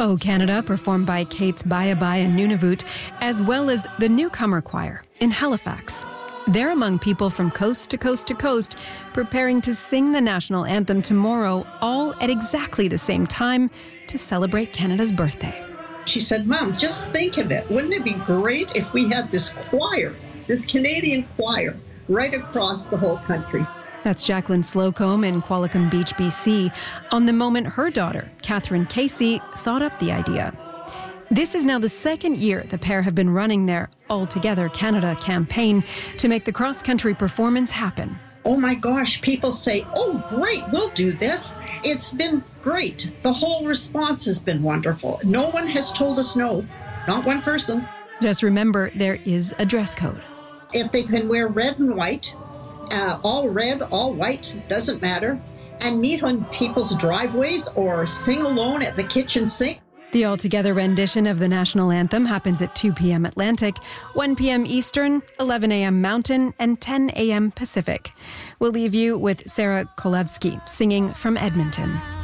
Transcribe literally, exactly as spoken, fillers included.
Oh Canada, performed by Kate's Bayabai and Nunavut, as well as the Newcomer Choir in Halifax. They're among people from coast to coast to coast, preparing to sing the national anthem tomorrow, all at exactly the same time to celebrate Canada's birthday. She said, Mom, just think of it. Wouldn't it be great if we had this choir, this Canadian choir, right across the whole country? That's Jacqueline Slocombe in Qualicum Beach, B C, on the moment her daughter, Catherine Casey, thought up the idea. This is now the second year the pair have been running their All Together Canada campaign to make the cross-country performance happen. Oh my gosh, people say, oh great, we'll do this. It's been great. The whole response has been wonderful. No one has told us no, not one person. Just remember, there is a dress code. If they can wear red and white, uh, all red, all white, doesn't matter, and meet on people's driveways or sing alone at the kitchen sink. The all-together rendition of the national anthem happens at two p.m. Atlantic, one p.m. Eastern, eleven a.m. Mountain, and ten a.m. Pacific. We'll leave you with Sarah Kolevsky singing from Edmonton.